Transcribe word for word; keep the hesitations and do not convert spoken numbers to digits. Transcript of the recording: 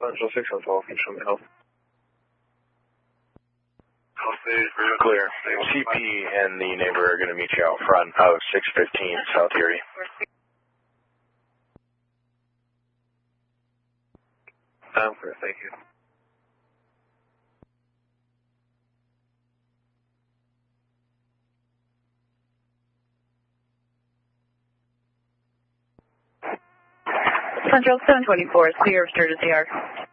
Central six one twelve, can you show me help? Clear. C P and the neighbor are going to meet you out front of six fifteen South Erie. I'm clear, thank you. Central seven twenty-four, clear of Sturgis Yard.